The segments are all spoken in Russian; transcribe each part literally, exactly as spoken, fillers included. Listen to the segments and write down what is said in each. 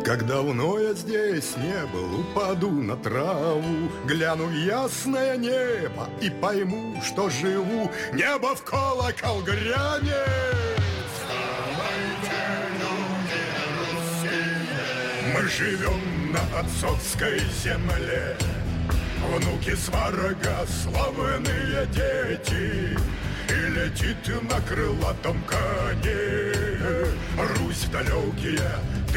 Как давно я здесь не был, упаду на траву, гляну в ясное небо и пойму, что живу. Небо в колокол грянет. Вставайте, люди русские, мы живем на отцовской земле. Внуки сварога, славные дети, и летит на крылатом коне Русь в далекие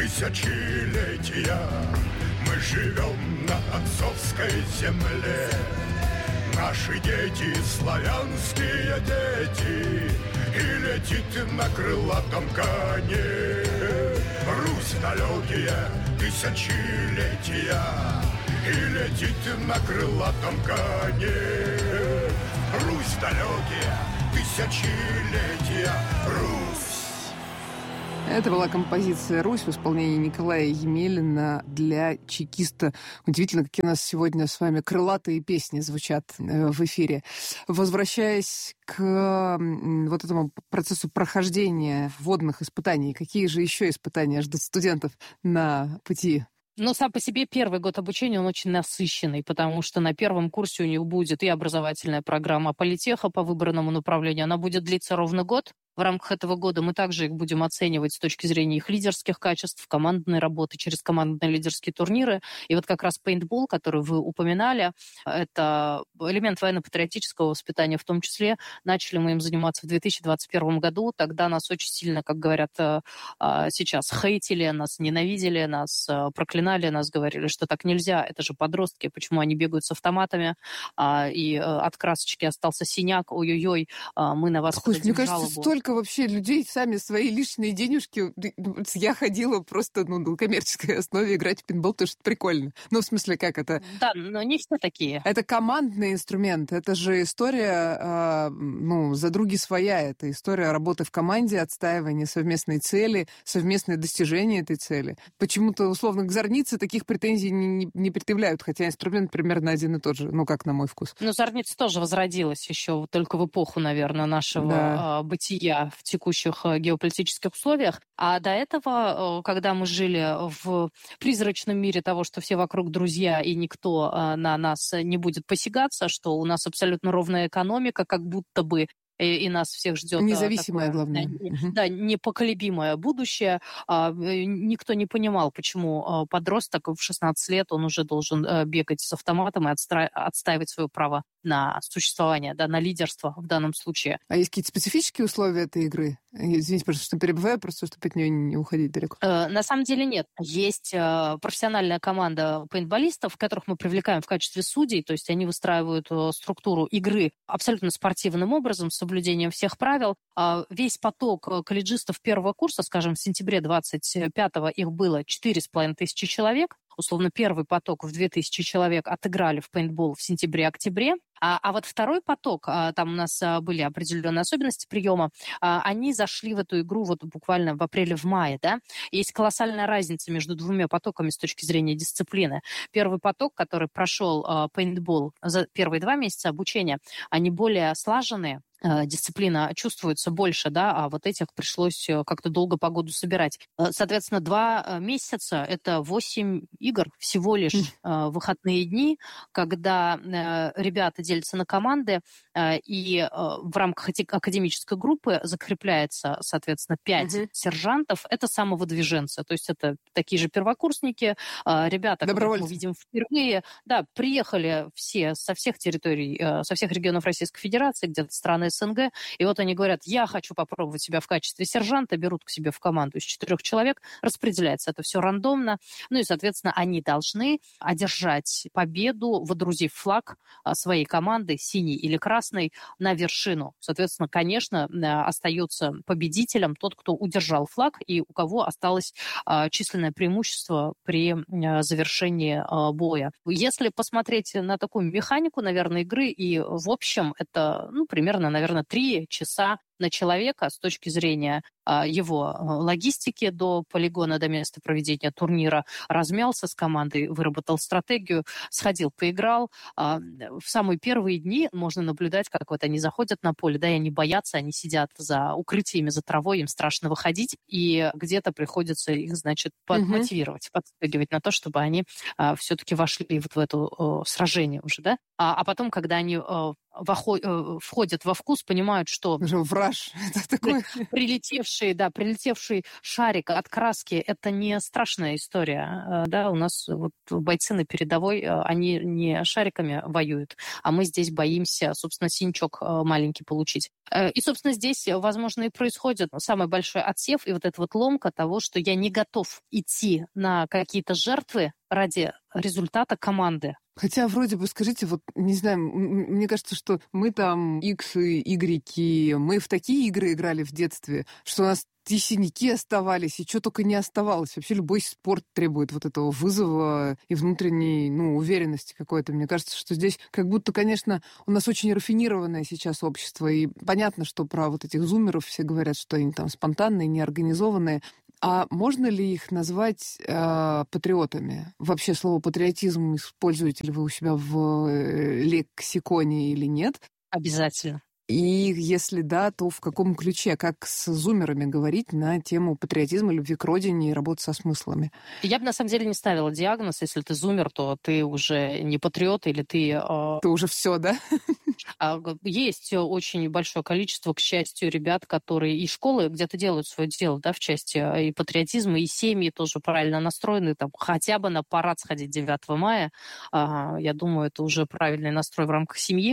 тысячелетия. Мы живем на отцовской земле. Наши дети, славянские дети, и летит на крылатом коне Русь в далекие тысячелетия. И летит на крылатом коне Русь в далекие тысячелетия. Русь. Это была композиция «Русь» в исполнении Николая Емелина для чекиста. Удивительно, какие у нас сегодня с вами крылатые песни звучат в эфире. Возвращаясь к вот этому процессу прохождения вводных испытаний, какие же еще испытания ждут студентов на пути? Но сам по себе первый год обучения, он очень насыщенный, потому что на первом курсе у них будет и образовательная программа политеха по выбранному направлению. Она будет длиться ровно год. В рамках этого года мы также их будем оценивать с точки зрения их лидерских качеств, командной работы через командные лидерские турниры. И вот как раз пейнтбол, который вы упоминали, это элемент военно-патриотического воспитания в том числе. Начали мы им заниматься в две тысячи двадцать первом году. Тогда нас очень сильно, как говорят сейчас, хейтили, нас ненавидели, нас проклинали, нас говорили, что так нельзя. Это же подростки, почему они бегают с автоматами. И от красочки остался синяк. Ой-ой-ой, мы на вас Слушай, подадим мне кажется, жалобу. столько вообще людей сами свои лишние денежки. Я ходила просто ну, на коммерческой основе играть в пейнтбол, потому что это прикольно. Ну, в смысле, как это? Да, но не все такие. Это командный инструмент. Это же история, э, ну, за други своя. Это история работы в команде, отстаивания совместной цели, совместное достижение этой цели. Почему-то, условно, к зорнице таких претензий не, не, не предъявляют, хотя инструмент примерно один и тот же, ну, как на мой вкус. Ну, зорница тоже возродилась еще только в эпоху, наверное, нашего да. бытия в текущих геополитических условиях. А до этого, когда мы жили в призрачном мире того, что все вокруг друзья и никто на нас не будет посягаться, что у нас абсолютно ровная экономика, как будто бы и нас всех ждет независимое, такое, главное. Да, непоколебимое будущее. Никто не понимал, почему подросток в шестнадцать лет, он уже должен бегать с автоматом и отстаивать свое право на существование, да, на лидерство в данном случае. А есть какие-то специфические условия этой игры? Извините, просто что перебиваю, просто чтобы от нее не уходить далеко. На самом деле нет. Есть профессиональная команда пейнтболистов, которых мы привлекаем в качестве судей, то есть они выстраивают структуру игры абсолютно спортивным образом, с соблюдением всех правил. Весь поток колледжистов первого курса, скажем, в сентябре двадцать пятого их было четыре с половиной тысячи человек. Условно, первый поток в две тысячи человек отыграли в пейнтбол в сентябре-октябре. А, а вот второй поток, а, там у нас а, были определенные особенности приема, а, они зашли в эту игру вот буквально в апреле, в мае, да. Есть колоссальная разница между двумя потоками с точки зрения дисциплины. Первый поток, который прошел а, пейнтбол за первые два месяца обучения, они более слаженные, дисциплина чувствуется больше, да, а вот этих пришлось как-то долго погоду собирать. Соответственно, два месяца – это восемь игр всего лишь mm. выходные дни, когда ребята делятся на команды, и в рамках академической группы закрепляется, соответственно, пять mm-hmm. сержантов. Это самовыдвиженцы, то есть это такие же первокурсники, ребята, которых мы видим впервые. Да, приехали все со всех территорий, со всех регионов Российской Федерации, где-то страны СНГ, и вот они говорят, я хочу попробовать себя в качестве сержанта, берут к себе в команду из четырех человек, распределяется это все рандомно, ну и, соответственно, они должны одержать победу, водрузив флаг своей команды, синий или красный, на вершину. Соответственно, конечно, остается победителем тот, кто удержал флаг и у кого осталось численное преимущество при завершении боя. Если посмотреть на такую механику, наверное, игры, и в общем это, ну, примерно, наверное, три часа на человека с точки зрения его логистики до полигона, до места проведения турнира, размялся с командой, выработал стратегию, сходил, поиграл. В самые первые дни можно наблюдать, как вот они заходят на поле, да, и они боятся, они сидят за укрытиями, за травой, им страшно выходить, и где-то приходится их, значит, подмотивировать, mm-hmm. подстегивать на то, чтобы они а, все-таки вошли вот в это а, сражение уже, да. А, а потом, когда они а, воход, а, входят во вкус, понимают, что... Враж. Это такой... Прилетевший, да, прилетевший шарик от краски, это не страшная история, да, у нас вот бойцы на передовой, они не шариками воюют, а мы здесь боимся, собственно, синячок маленький получить. И, собственно, здесь, возможно, и происходит самый большой отсев и вот эта вот ломка того, что я не готов идти на какие-то жертвы ради результата команды. Хотя вроде бы, скажите, вот, не знаю, мне кажется, что мы там X и Y, мы в такие игры играли в детстве, что у нас и синяки оставались, и что только не оставалось. Вообще любой спорт требует вот этого вызова и внутренней, ну, уверенности какой-то. Мне кажется, что здесь как будто, конечно, у нас очень рафинированное сейчас общество, и понятно, что про вот этих зумеров все говорят, что они там спонтанные, неорганизованные. А можно ли их назвать э, патриотами? Вообще слово патриотизм используете ли вы у себя в э, лексиконе или нет? Обязательно. И если да, то в каком ключе? Как с зумерами говорить на тему патриотизма, любви к родине и работы со смыслами? Я бы, на самом деле, не ставила диагноз. Если ты зумер, то ты уже не патриот, или ты... Э... Ты уже все, да? Есть очень большое количество, к счастью, ребят, которые и школы где-то делают свое дело, да, в части и патриотизма, и семьи тоже правильно настроены, там, хотя бы на парад сходить девятого мая. Я думаю, это уже правильный настрой в рамках семьи.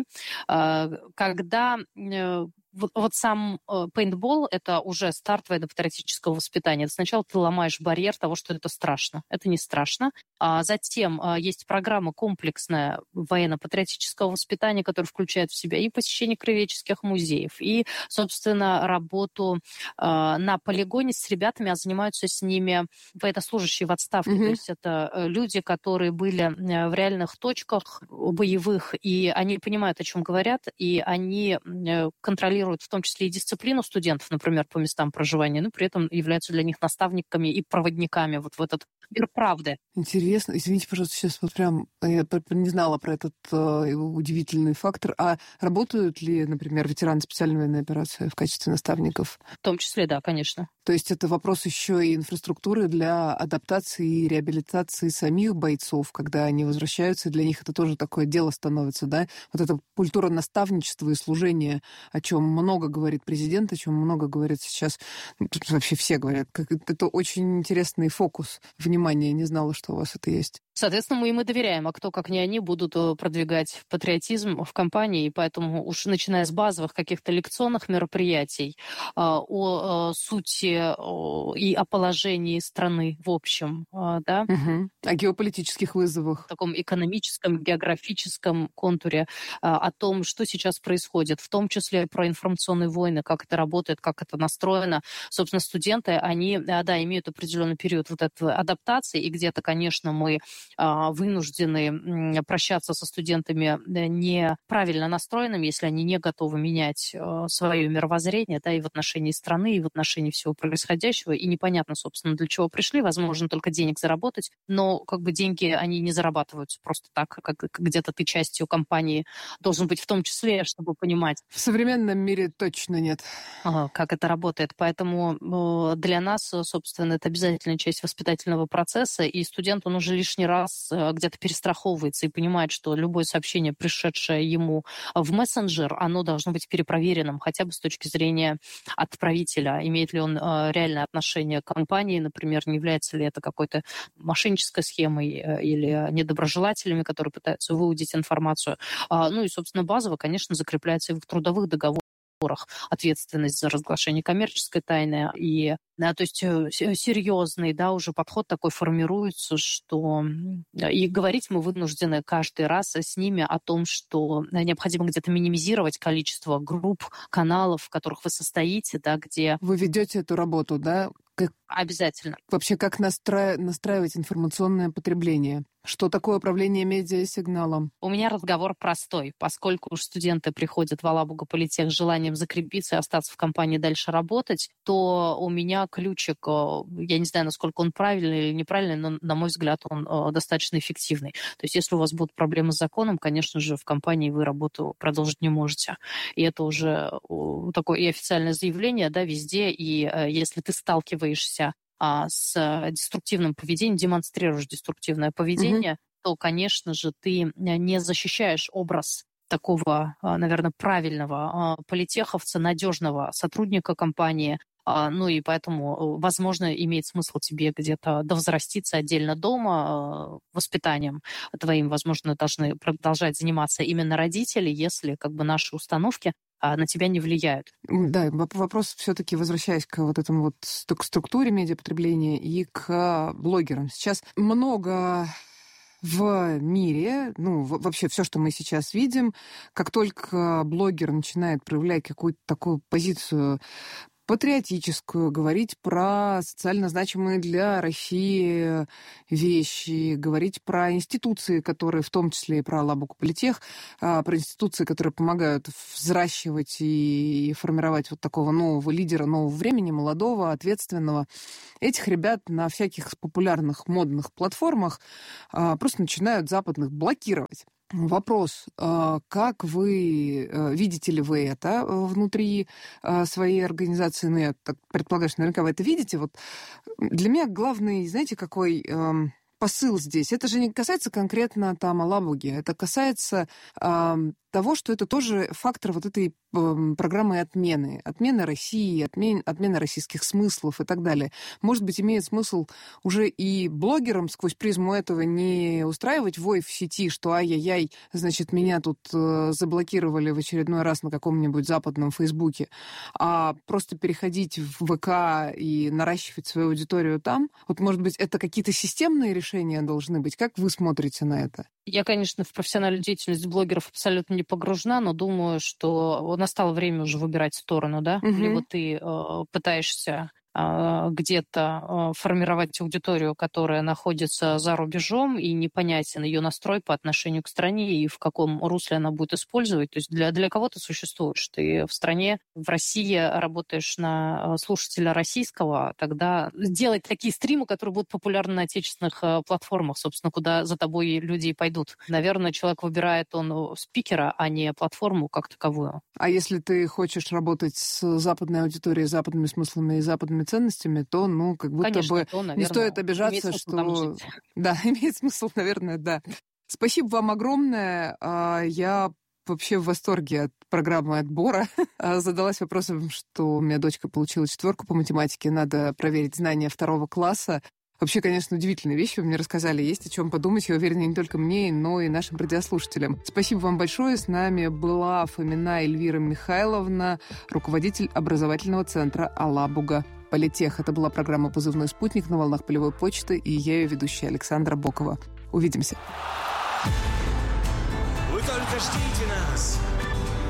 Когда... Вот, вот сам э, пейнтбол — это уже старт военно-патриотического воспитания. Сначала ты ломаешь барьер того, что это страшно. Это не страшно. А затем э, есть программа комплексная военно-патриотического воспитания, которая включает в себя и посещение краеведческих музеев, и, собственно, работу э, на полигоне с ребятами, а занимаются с ними военнослужащие в отставке. Mm-hmm. То есть это люди, которые были в реальных точках боевых, и они понимают, о чем говорят, и они э, контролируют в том числе и дисциплину студентов, например, по местам проживания, но при этом являются для них наставниками и проводниками вот в этот мир правды. Интересно. Извините, пожалуйста, сейчас вот прям я не знала про этот э, удивительный фактор. А работают ли, например, ветераны специальной военной операции в качестве наставников? В том числе, да, конечно. То есть это вопрос еще и инфраструктуры для адаптации и реабилитации самих бойцов, когда они возвращаются, и для них это тоже такое дело становится, да? Вот эта культура наставничества и служения, о чем много говорит президент, о чем много говорят сейчас, тут вообще все говорят. Это очень интересный фокус внимания. Не знала, что у вас это есть. Соответственно, мы им и доверяем, а кто, как не они, будут продвигать патриотизм в компании, и поэтому уж начиная с базовых каких-то лекционных мероприятий о сути и о положении страны в общем, да? Угу. О геополитических вызовах. В таком экономическом, географическом контуре, о том, что сейчас происходит, в том числе про информационные войны, как это работает, как это настроено. Собственно, студенты, они, да, имеют определенный период вот этой адаптации, и где-то, конечно, мы вынуждены прощаться со студентами неправильно настроенными, если они не готовы менять свое мировоззрение, да, и в отношении страны, и в отношении всего происходящего, и непонятно, собственно, для чего пришли, возможно, только денег заработать, но как бы деньги, они не зарабатываются просто так, как где-то ты частью компании должен быть в том числе, чтобы понимать. В современном мире точно нет. Как это работает. Поэтому для нас, собственно, это обязательная часть воспитательного процесса, и студент, он уже лишний раз где-то перестраховывается и понимает, что любое сообщение, пришедшее ему в мессенджер, оно должно быть перепроверенным, хотя бы с точки зрения отправителя. Имеет ли он реальное отношение к компании, например, не является ли это какой-то мошеннической схемой или недоброжелателями, которые пытаются выудить информацию. Ну и, собственно, базово, конечно, закрепляется и в трудовых договорах ответственность за разглашение коммерческой тайны. И, да, то есть серьезный, да, уже подход такой формируется, что и говорить мы вынуждены каждый раз с ними о том, что необходимо где-то минимизировать количество групп, каналов, в которых вы состоите, да, где... Вы ведете эту работу, да? Как... Обязательно. Вообще, как настра... настраивать информационное потребление? Что такое управление медиасигналом? У меня разговор простой. Поскольку уж студенты приходят в Алабуга Политех с желанием закрепиться и остаться в компании дальше работать, то у меня ключик, я не знаю, насколько он правильный или неправильный, но, на мой взгляд, он достаточно эффективный. То есть если у вас будут проблемы с законом, конечно же, в компании вы работу продолжить не можете. И это уже такое и официальное заявление, да, везде. И если ты сталкиваешься с деструктивным поведением, демонстрируешь деструктивное поведение, mm-hmm. то, конечно же, ты не защищаешь образ такого, наверное, правильного политеховца, надежного сотрудника компании. Ну и поэтому, возможно, имеет смысл тебе где-то довзраститься отдельно дома воспитанием твоим. Возможно, должны продолжать заниматься именно родители, если как бы наши установки на тебя не влияют. Да, вопрос все-таки, возвращаясь к вот этому вот к структуре медиапотребления и к блогерам. Сейчас много в мире, ну, вообще все, что мы сейчас видим, как только блогер начинает проявлять какую-то такую позицию патриотическую, говорить про социально значимые для России вещи, говорить про институции, которые, в том числе и про Алабугу Политех, про институции, которые помогают взращивать и формировать вот такого нового лидера нового времени, молодого, ответственного. Этих ребят на всяких популярных модных платформах просто начинают западных блокировать. Вопрос, как вы, видите ли вы это внутри своей организации? Ну, я так предполагаю, что наверняка вы это видите. Вот для меня главный, знаете, какой посыл здесь? Это же не касается конкретно там Алабуги, это касается того, что это тоже фактор вот этой программы отмены. Отмена России, отмен, отмена российских смыслов и так далее. Может быть, имеет смысл уже и блогерам сквозь призму этого не устраивать вой в сети, что ай-яй-яй, значит, меня тут заблокировали в очередной раз на каком-нибудь западном Фейсбуке, а просто переходить в ВК и наращивать свою аудиторию там. Вот, может быть, это какие-то системные решения должны быть. Как вы смотрите на это? Я, конечно, в профессиональную деятельность блогеров абсолютно не погружена, но думаю, что настало время уже выбирать сторону, да? Mm-hmm. Либо ты э, пытаешься э, где-то э, формировать аудиторию, которая находится за рубежом, и непонятен ее настрой по отношению к стране и в каком русле она будет использовать. То есть для, для кого ты существуешь? Ты в стране, в России работаешь на слушателя российского, тогда делать такие стримы, которые будут популярны на отечественных э, платформах, собственно, куда за тобой люди пойдут. Наверное, человек выбирает он спикера, а не платформу как таковую. А если ты хочешь работать с западной аудиторией, западными смыслами и западными ценностями, то, ну, как будто Конечно, бы то, наверное, не стоит обижаться, что... Да, имеет смысл, наверное, да. Спасибо вам огромное. Я вообще в восторге от программы отбора. Задалась вопросом, что у меня дочка получила четверку по математике, надо проверить знания второго класса. Вообще, конечно, удивительные вещи вы мне рассказали. Есть о чем подумать, я уверена, не только мне, но и нашим радиослушателям. Спасибо вам большое. С нами была Фомина Эльвира Михайловна, руководитель образовательного центра Алабуга Политех. Это была программа «Позывной спутник» на волнах полевой почты, и я ее ведущая Александра Бокова. Увидимся. Вы только ждите нас.